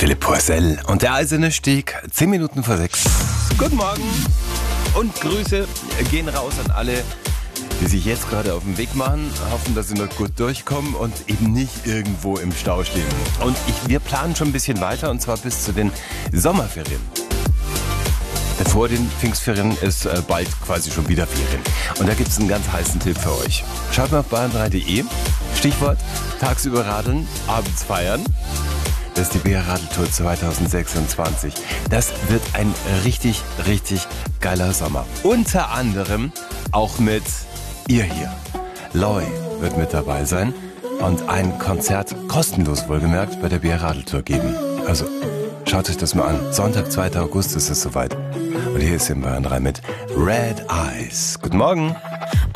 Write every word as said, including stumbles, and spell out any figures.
Philipp Poisel und der Eiserne Steg, zehn Minuten vor sechs. Guten Morgen und Grüße gehen raus an alle, die sich jetzt gerade auf den Weg machen, hoffen, dass sie noch gut durchkommen und eben nicht irgendwo im Stau stehen. Und ich, wir planen schon ein bisschen weiter, und zwar bis zu den Sommerferien. Vor den Pfingstferien ist äh, bald quasi schon wieder Ferien. Und da gibt es einen ganz heißen Tipp für euch. Schaut mal auf bayern drei punkt de. Stichwort: tagsüber radeln, abends feiern. Das ist die B R-Radeltour zwanzig sechsundzwanzig. Das wird ein richtig, richtig geiler Sommer. Unter anderem auch mit ihr hier. Loy wird mit dabei sein und ein Konzert, kostenlos wohlgemerkt, bei der B R-Radeltour geben. Also schaut euch das mal an. Sonntag, zweiter August ist es soweit. Und hier ist in Bayern drei mit Red Eyes. Guten Morgen.